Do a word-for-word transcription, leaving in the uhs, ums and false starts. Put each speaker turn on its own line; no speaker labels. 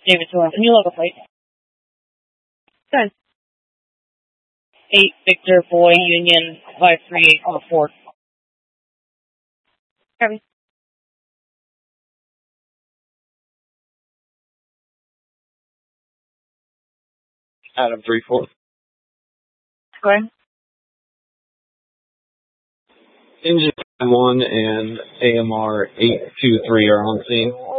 David Torrance, new local plate. Ten. eight Victor Boy Union five three eight four four. Copy.
Adam three four.
Go ahead.
Engine one and A M R eight two three are on scene.